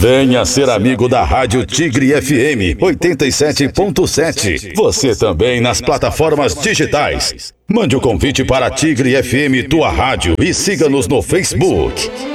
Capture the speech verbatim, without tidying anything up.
Venha ser amigo da Rádio Tigre F M oitenta e sete ponto sete. Você também nas plataformas digitais. Mande o convite para Tigre F M Tua Rádio e siga-nos no Facebook.